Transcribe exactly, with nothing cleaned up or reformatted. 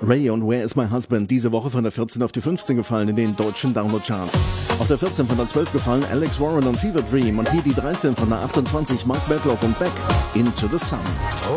Ray und Where is My Husband, diese Woche von der vierzehn auf die fünfzehn gefallen in den deutschen Download-Charts. Auf der vierzehn von der zwölf gefallen Alex Warren und Fever Dream und hier die dreizehn von der achtundzwanzig Mark Medlock und Beck, Into the Sun.